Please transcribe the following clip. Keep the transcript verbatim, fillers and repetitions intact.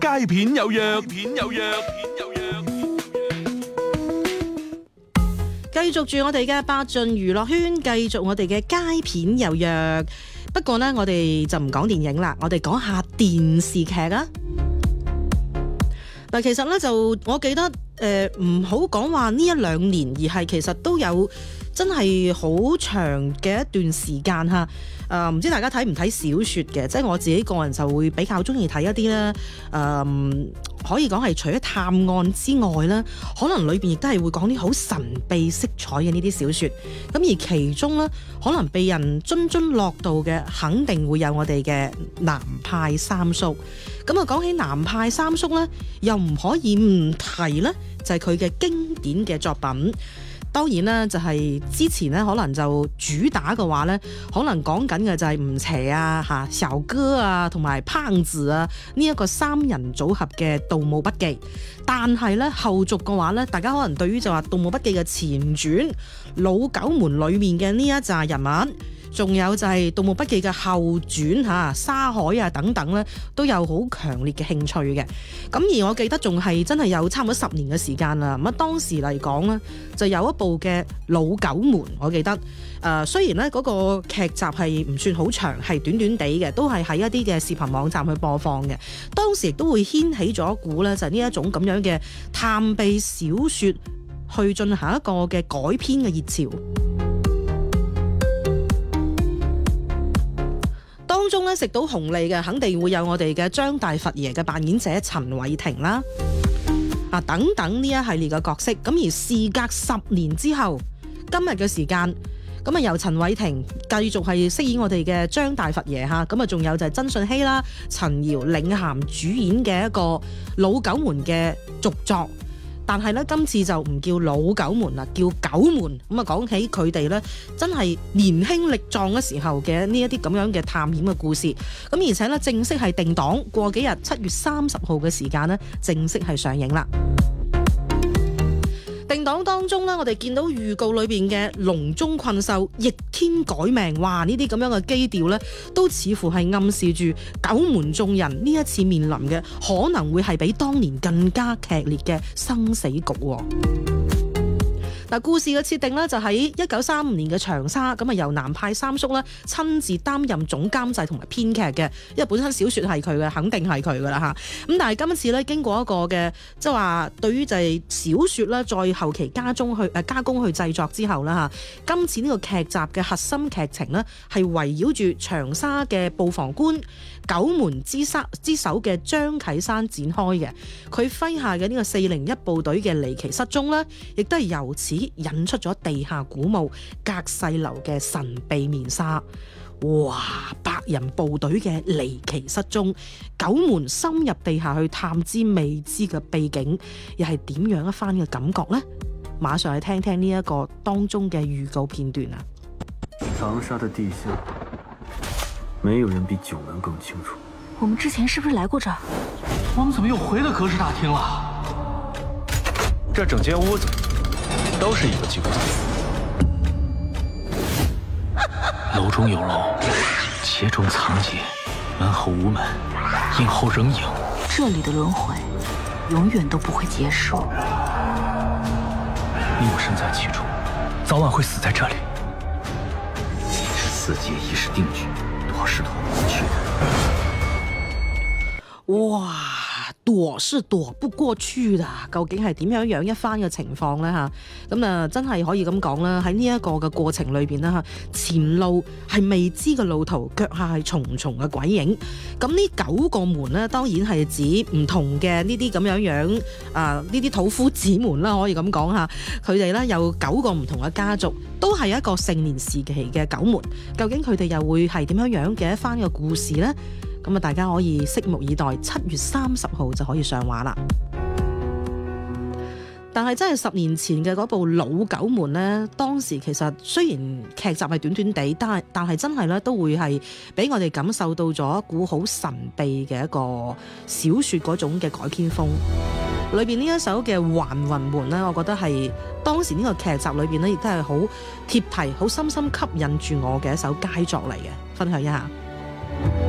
佳片有約，片有約，有約。 繼續住我哋嘅百盡娛樂圈，繼續我哋嘅佳片有約。不過呢，我哋就唔講電影啦，我哋講下電視劇啊。嗱，其實呢，就我記得誒，唔好講話呢一兩年，而係其實都有真係好長嘅一段時間嚇。誒、呃、唔知大家睇唔睇小説嘅？即係我自己個人就會比較中意睇一啲咧誒，可以講係除咗探案之外咧，可能裏邊亦都係會講啲好神秘色彩嘅呢啲小説。咁而其中咧，可能被人津津樂道嘅，肯定會有我哋嘅南派三叔。咁啊，講起南派三叔咧，又唔可以唔提咧，就係佢嘅經典嘅作品。當然啦，就係之前咧，可能就主打嘅話咧，可能講緊嘅就係吳邪啊、嚇小哥啊同埋胖子啊呢一個三人組合嘅《盜墓筆記》。但係咧後續嘅話咧，大家可能對於就話《盜墓筆記》嘅前傳《老九門》裡面嘅呢一紮人物，仲有就係《盜墓筆記》嘅後傳嚇沙海啊等等咧，都有好強烈嘅興趣嘅。咁而我記得仲係真係有差唔多十年嘅時間啦。咁啊當時嚟講咧，就有一部嘅《老九門》，我記得誒、呃、雖然咧嗰個劇集係唔算好長，係短短地嘅，都係喺一啲嘅視頻網站去播放嘅。當時亦都會掀起咗一股咧，就係呢一種咁樣嘅探秘小説去進行一個嘅改編嘅熱潮。當中咧食到紅利嘅，肯定會有我哋嘅張大佛爺嘅扮演者陳偉霆啦，啊等等呢一系列嘅角色。咁而事隔十年之後，今日嘅時間，咁啊由陳偉霆繼續係飾演我哋嘅張大佛爺嚇，咁啊仲有就係曾舜晞啦、陳瑤領銜主演嘅一個老九門嘅續作。但係咧，今次就唔叫老九門啦，叫九門。咁啊，講起佢哋咧，真係年輕力壯嘅時候嘅呢一啲咁樣嘅探險嘅故事。咁而且咧，正式係定檔，過幾日七月三十號嘅時間咧，正式係上映啦。定檔當中咧，我哋見到預告裏邊嘅籠中困獸、逆天改命，哇！呢啲咁樣嘅基調咧，都似乎係暗示住九門眾人呢一次面臨嘅可能會係比當年更加劇烈嘅生死局。嗱，故事嘅設定呢，就喺一九三五年嘅長沙，咁啊由南派三叔咧親自擔任總監製同埋編劇嘅，因為本身小説係佢嘅，肯定係佢噶啦嚇。咁但係今次咧經過一個嘅即係話，對於就係小説咧再後期加中去誒加工去製作之後啦嚇，今次呢個劇集嘅核心劇情呢，係圍繞住長沙嘅布防官九門之殺之首嘅張啟山展開嘅，佢麾下嘅呢個四零一部隊嘅離奇失蹤啦，亦都係由此引出咗地下古墓隔世流嘅神秘面紗。哇！百人部隊嘅離奇失蹤，九門深入地下去探知未知嘅秘境，又係點樣一番嘅感覺呢？馬上去聽聽呢一個當中嘅預告片段啊！ 長沙的地下，沒有人比九門更清楚。 我們之前是不是來過這兒？ 我們怎麼又回到閣師大廳了？ 這整間屋子都是一個金字。 樓中有樓，劫中藏劫，門後無門，影後仍影。 這裡的輪迴永遠都不會結束。 你我身在其中，早晚會死在這裡。 四界已是定局，躲是躲不去的。 哇！躲是躲不過去的，究竟係點樣樣一番嘅情況呢？嚇？咁啊，真係可以咁講啦。喺呢一個嘅過程裏邊啦，前路係未知嘅路途，腳下係重重嘅鬼影。咁呢九個門呢，當然係指唔同嘅呢啲咁樣樣啊，呢啲土夫子們啦，可以咁講嚇。佢哋咧有九個唔同嘅家族，都係一個盛年時期嘅九門。究竟佢哋又會係點樣樣嘅一番嘅故事呢？咁啊，大家可以拭目以待，七月三十號就可以上畫啦。但係真係十年前嘅嗰部《老九門》呢，當時其實雖然劇集係短短地，但係但係真係咧都會係俾我哋感受到咗一股好神秘嘅一個小説嗰種嘅改編風。裏邊呢一首嘅《還魂門》呢，我覺得係當時呢個劇集裏邊呢，亦都係好貼題、好深深吸引住我嘅一首佳作嚟嘅，分享一下。